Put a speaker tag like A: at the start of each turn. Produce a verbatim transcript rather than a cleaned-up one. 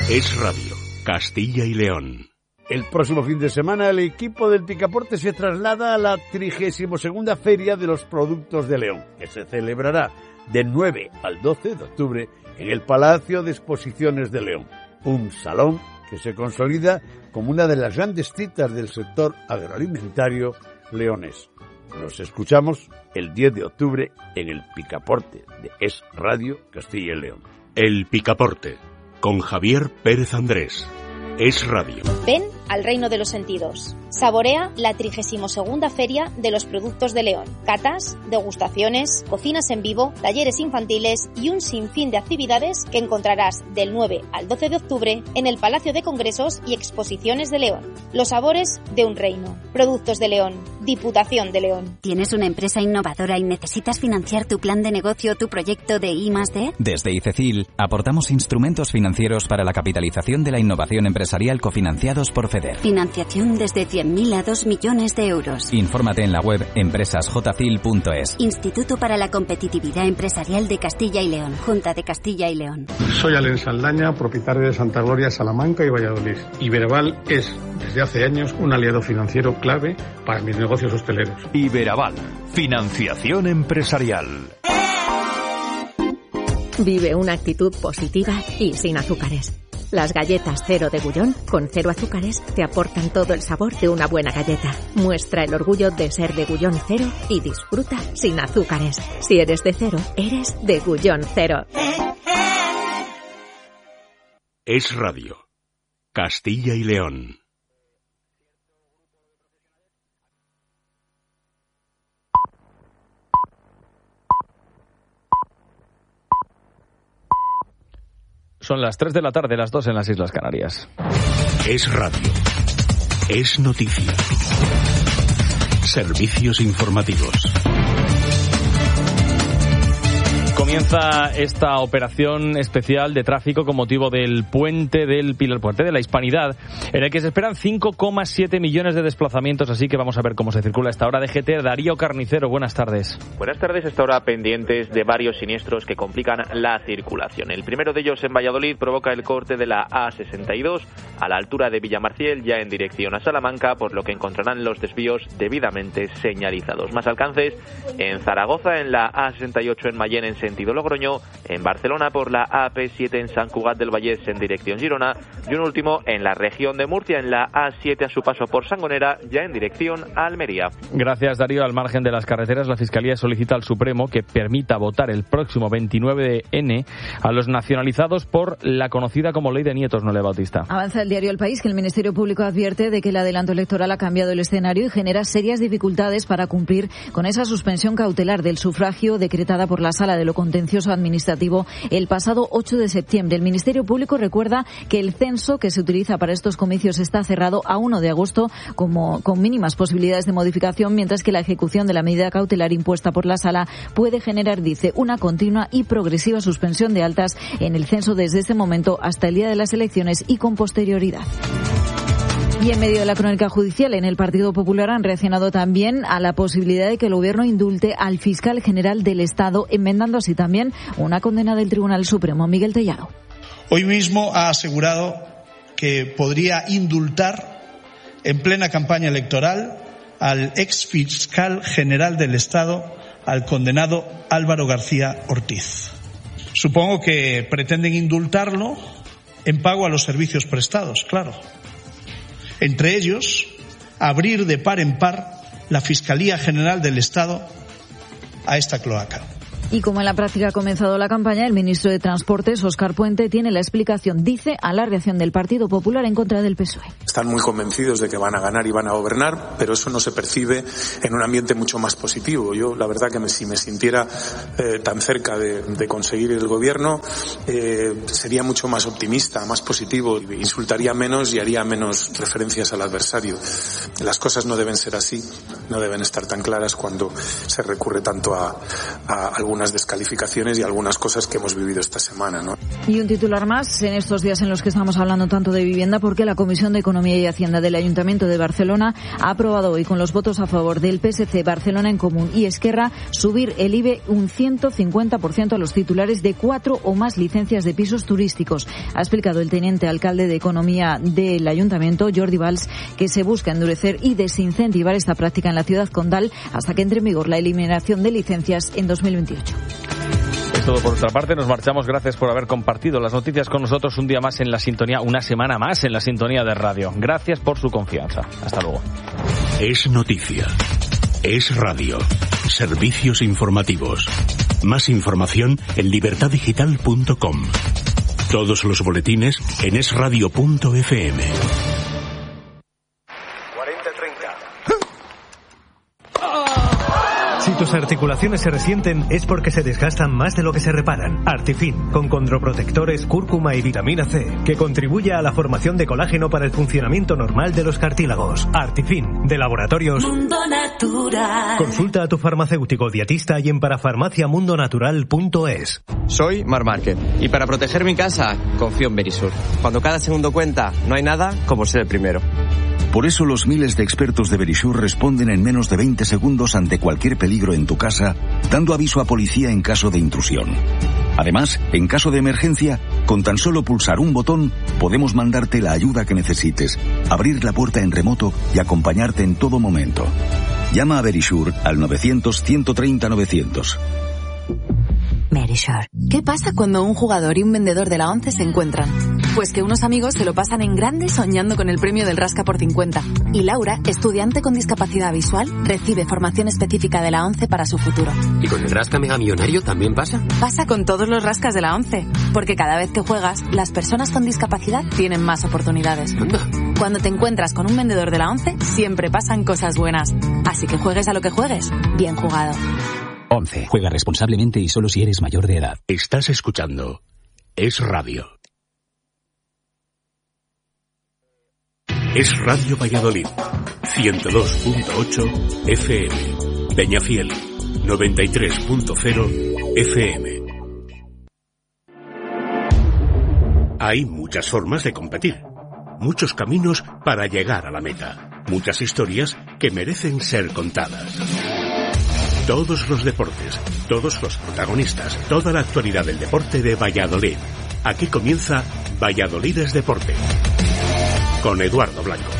A: Es Radio, Castilla y León.
B: El próximo fin de semana el equipo del Picaporte se traslada a la trigésima segunda Feria de los Productos de León, que se celebrará del nueve al doce de octubre en el Palacio de Exposiciones de León, un salón que se consolida como una de las grandes citas del sector agroalimentario leonés. Nos escuchamos el diez de octubre en el Picaporte de Es Radio Castilla y León.
A: El Picaporte, con Javier Pérez Andrés. Es Radio.
C: Ven al reino de los sentidos. Saborea la trigésima segunda Feria de los Productos de León. Catas, degustaciones, cocinas en vivo, talleres infantiles y un sinfín de actividades que encontrarás del nueve al doce de octubre en el Palacio de Congresos y Exposiciones de León. Los sabores de un reino. Productos de León. Diputación de León.
D: ¿Tienes una empresa innovadora y necesitas financiar tu plan de negocio o tu proyecto de I más D?
E: Desde ICECIL aportamos instrumentos financieros para la capitalización de la innovación empresarial cofinanciados por FEDER.
D: Financiación desde cien mil a dos millones de euros.
E: Infórmate en la web empresas j cil punto es.
D: Instituto para la Competitividad Empresarial de Castilla y León. Junta de Castilla y León.
F: Soy Alen Saldaña, propietario de Santa Gloria, Salamanca y Valladolid. Iberaval es, desde hace años, un aliado financiero clave para mis negocios hosteleros.
G: Iberaval, financiación empresarial.
H: Vive una actitud positiva y sin azúcares. Las galletas cero de Gullón, con cero azúcares, te aportan todo el sabor de una buena galleta. Muestra el orgullo de ser de Gullón Cero y disfruta sin azúcares. Si eres de cero, eres de Gullón Cero.
A: Es Radio, Castilla y León.
I: Son las tres de la tarde, las dos en las Islas Canarias.
A: Es Radio. Es noticia. Servicios informativos.
I: Comienza esta operación especial de tráfico con motivo del puente del Pilar, puente de la Hispanidad, en el que se esperan cinco coma siete millones de desplazamientos, así que vamos a ver cómo se circula a esta hora. D G T, Darío Carnicero, buenas tardes.
J: Buenas tardes, esta hora pendientes de varios siniestros que complican la circulación. El primero de ellos en Valladolid provoca el corte de la A sesenta y dos a la altura de Villamarciel, ya en dirección a Salamanca, por lo que encontrarán los desvíos debidamente señalizados. Más alcances en Zaragoza, en la A sesenta y ocho en Mayén en sentido Logroño, en Barcelona por la A P siete en Sant Cugat del Vallès en dirección Girona, y un último en la región de Murcia, en la A siete a su paso por Sangonera, ya en dirección a Almería.
I: Gracias, Darío. Al margen de las carreteras, la Fiscalía solicita al Supremo que permita votar el próximo veintinueve de ene a los nacionalizados por la conocida como Ley de Nietos, Noelia Bautista.
K: Avanza el diario El País que el Ministerio Público advierte de que el adelanto electoral ha cambiado el escenario y genera serias dificultades para cumplir con esa suspensión cautelar del sufragio decretada por la Sala de lo Contencioso Administrativo el pasado ocho de septiembre. El Ministerio Público recuerda que el censo que se utiliza para estos comicios está cerrado a uno de agosto como con mínimas posibilidades de modificación, mientras que la ejecución de la medida cautelar impuesta por la Sala puede generar, dice, una continua y progresiva suspensión de altas en el censo desde este momento hasta el día de las elecciones y con posterioridad. Y en medio de la crónica judicial, en el Partido Popular han reaccionado también a la posibilidad de que el Gobierno indulte al fiscal general del Estado, enmendando así también una condena del Tribunal Supremo. Miguel Tellado.
L: Hoy mismo ha asegurado que podría indultar en plena campaña electoral al ex fiscal general del Estado, al condenado Álvaro García Ortiz. Supongo que pretenden indultarlo en pago a los servicios prestados, claro. Entre ellos, abrir de par en par la Fiscalía General del Estado a esta cloaca.
K: Y como en la práctica ha comenzado la campaña, el ministro de Transportes, Óscar Puente, tiene la explicación, dice, a la reacción del Partido Popular en contra del P S O E.
M: Están muy convencidos de que van a ganar y van a gobernar, pero eso no se percibe en un ambiente mucho más positivo. Yo, la verdad, que me, si me sintiera eh, tan cerca de, de conseguir el gobierno, eh, sería mucho más optimista, más positivo, insultaría menos y haría menos referencias al adversario. Las cosas no deben ser así, no deben estar tan claras cuando se recurre tanto a, a algunas desconfianzas descalificaciones y algunas cosas que hemos vivido esta semana, ¿no?
K: Y un titular más en estos días en los que estamos hablando tanto de vivienda, porque la Comisión de Economía y Hacienda del Ayuntamiento de Barcelona ha aprobado hoy, con los votos a favor del P S C, Barcelona en Común y Esquerra, subir el I B E un ciento cincuenta por ciento a los titulares de cuatro o más licencias de pisos turísticos. Ha explicado el teniente alcalde de Economía del Ayuntamiento, Jordi Valls, que se busca endurecer y desincentivar esta práctica en la ciudad condal hasta que entre en vigor la eliminación de licencias en dos mil veintiocho.
I: Es todo por nuestra parte, nos marchamos. Gracias por haber compartido las noticias con nosotros un día más en la sintonía, una semana más en la sintonía de radio. Gracias por su confianza. Hasta luego.
A: Es noticia. Es radio. Servicios informativos. Más información en libertad digital punto com. Todos los boletines en es radio punto efe eme.
N: cuarenta treinta. Si tus articulaciones se resienten es porque se desgastan más de lo que se reparan. Artifin, con condroprotectores, cúrcuma y vitamina C, que contribuye a la formación de colágeno para el funcionamiento normal de los cartílagos. Artifin, de Laboratorios
O: Mundo Natural.
N: Consulta a tu farmacéutico dietista y en parafarmacia mundo natural punto es.
P: Soy Mar Márquez y para proteger mi casa confío en Verisur. Cuando cada segundo cuenta, no hay nada como ser el primero.
Q: Por eso los miles de expertos de Verisur responden en menos de veinte segundos ante cualquier peligro en tu casa, dando aviso a policía en caso de intrusión. Además, en caso de emergencia, con tan solo pulsar un botón, podemos mandarte la ayuda que necesites, abrir la puerta en remoto y acompañarte en todo momento. Llama a Verisur al novecientos, ciento treinta, novecientos.
R: Verisur. ¿Qué pasa cuando un jugador y un vendedor de la ONCE se encuentran? Pues que unos amigos se lo pasan en grande soñando con el premio del Rasca por cincuenta. Y Laura, estudiante con discapacidad visual, recibe formación específica de la ONCE para su futuro.
S: ¿Y con el Rasca Mega Millonario también pasa?
R: Pasa con todos los rascas de la ONCE. Porque cada vez que juegas, las personas con discapacidad tienen más oportunidades.
S: Anda.
R: Cuando te encuentras con un vendedor de la ONCE, siempre pasan cosas buenas. Así que juegues a lo que juegues, bien jugado.
E: once. Juega responsablemente y solo si eres mayor de edad.
A: Estás escuchando Es Radio. Es Radio Valladolid, ciento dos punto ocho efe eme. Peñafiel, noventa y tres punto cero efe eme. Hay muchas formas de competir, muchos caminos para llegar a la meta, muchas historias que merecen ser contadas. Todos los deportes, todos los protagonistas, toda la actualidad del deporte de Valladolid. Aquí comienza Valladolid es Deporte, con Eduardo Blanco.